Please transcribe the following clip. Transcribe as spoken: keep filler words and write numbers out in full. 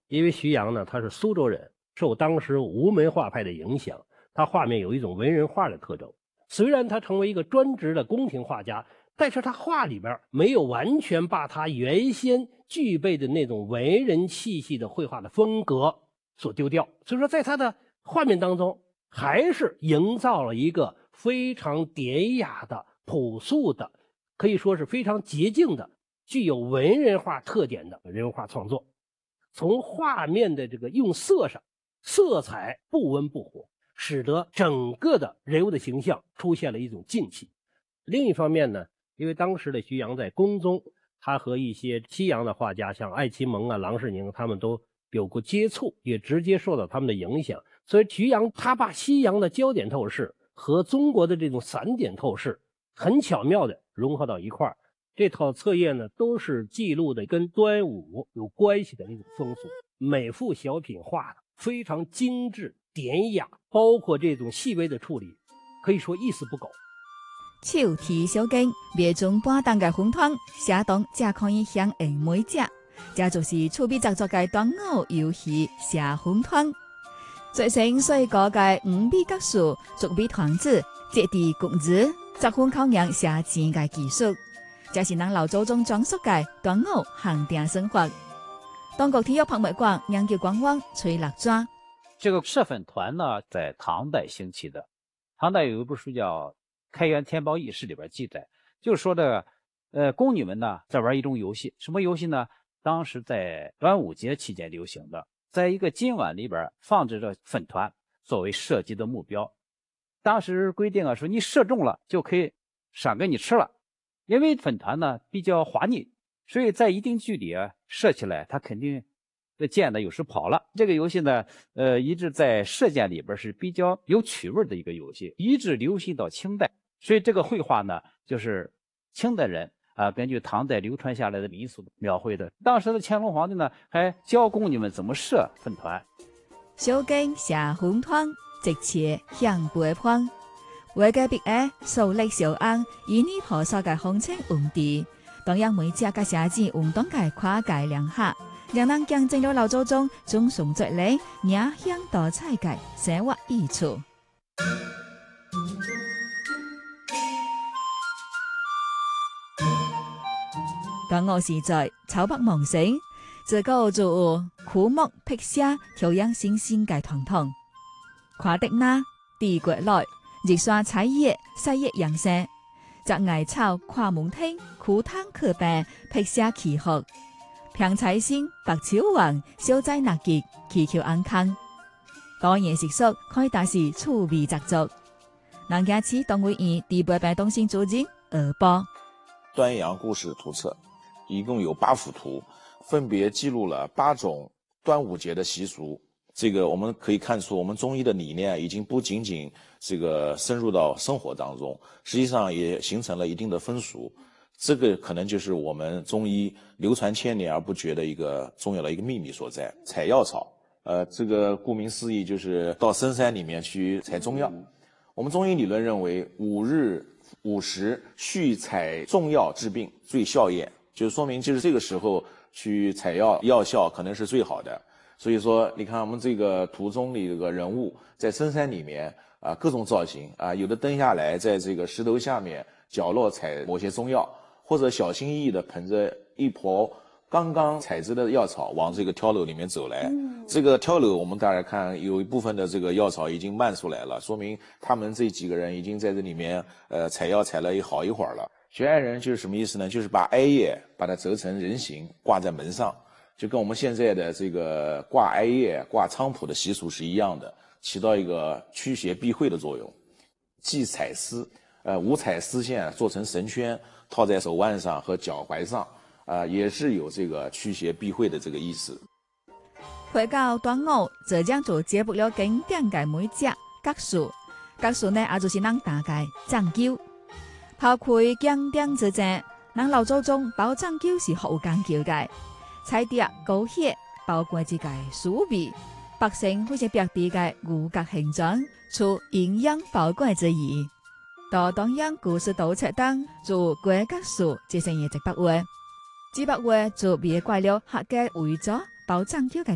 因为徐阳呢，他是苏州人，受当时吴门画派的影响，他画面有一种文人画的特征。虽然他成为一个专职的宫廷画家，但是他画里边没有完全把他原先具备的那种文人气息的绘画的风格所丢掉，所以说在他的画面当中还是营造了一个非常典雅的、朴素的，可以说是非常洁净的、具有文人画特点的人物画创作。从画面的这个用色上，色彩不温不火，使得整个的人物的形象出现了一种劲气。另一方面呢，因为当时的徐阳在宫中，他和一些西洋的画家，像艾奇蒙啊、郎世宁，他们都有过接触，也直接受到他们的影响。所以徐阳他把西洋的焦点透视和中国的这种散点透视很巧妙的融合到一块儿。这套册页呢，都是记录的跟端午有关系的那种风俗，每幅小品画的非常精致典雅，包括这种细微的处理，可以说一丝不苟。 手提小径，别种半档嘅风团，写档才可以响应每只。这就是出笔制作嘅端午游戏写风团。最先所以教嘅五笔格数、逐笔团子、接地谷子、十分考验写字嘅技术，这是咱老祖宗装束嘅端午限定生活。中国体育博物馆研究官网崔立专。 这个社粉团呢，在唐代兴起的。唐代有一部书叫《开元天宝轶事》，里边记载，就是说的，呃，宫女们呢在玩一种游戏，什么游戏呢？当时在端午节期间流行的，在一个金碗里边放置着粉团作为射击的目标。当时规定啊，说你射中了就可以赏给你吃了，因为粉团呢比较滑腻，所以在一定距离啊射起来，它肯定这箭呢有时跑了。这个游戏呢，呃，一直在射箭里边是比较有趣味的一个游戏，一直流行到清代。所以这个绘画呢，就是清代人啊、呃，根据唐代流传下来的民俗描绘的。当时的乾隆皇帝呢，还教宫女们怎么射粉团。 小径写粉团，直切向背宽。为嘅笔诶，数力小安，以呢菩萨嘅红青红地，当然每只嘅写字运动嘅跨界两下，让人见证了老祖宗种种作嚟，影响多彩嘅生活艺术。端午時在草北芒城，自古就有枯木辟寫調養新鮮嘅傳統。看得那地國來，日曬彩葉，曬葉養生。摘艾草跨門廳，枯湯可病，辟寫祈福。平彩星，白草黃，小仔納吉，祈求安康。多年習俗可以達是趣味習俗。南家市動物園第八百東星主人耳播。 端陽故事圖冊一共有八幅圖，分別記錄了八種端午節的習俗。這個我們可以看出，我們中醫的理念已經不僅僅這個深入到生活當中，實際上也形成了一定的風俗。這個可能就是我們中醫流傳千年而不絕的一個重要的一個秘密所在。採藥草，呃，這個顧名思義就是到深山裡面去採中藥。我們中醫理論認為，五日午時續採中藥治病最效驗。就說明就是這個時候去採藥藥效可能是最好的。所以說你看我們這個圖中的這個人物在深山裡面啊，各種造型啊，有的蹲下來在這個石頭下面角落採某些中藥，或者小心翼翼地捧着一坨剛剛採制的藥草往這個碉樓裡面走來。嗯、這個碉樓我們大家看有一部分的這個藥草已經漫出來了，說明他們這幾個人已經在這裡面呃採藥採了一好一會兒了。懸艾人就是什麼意思呢？就是把艾葉把它折成人形掛在門上，就跟我們現在的這個掛艾葉掛菖蒲的習俗是一樣的，起到一個驅邪避穢的作用。系彩絲，呃五彩絲線做成繩圈套在手腕上和腳踝上，啊、呃、也是有這個驅邪避穢的這個意思。 回到端午，浙江就接不了經典嘅每隻格數，格數呢也就是咱大概講究。拋開經典之前，咱老祖宗包講究是好講究嘅，彩碟高血包括這個酥皮，百姓或者別地嘅五角形狀，出營養寶貴之意。到當樣故事導冊當做貴格數，這成嘢直不會，只不過做別怪了客嘅為咗包講究嘅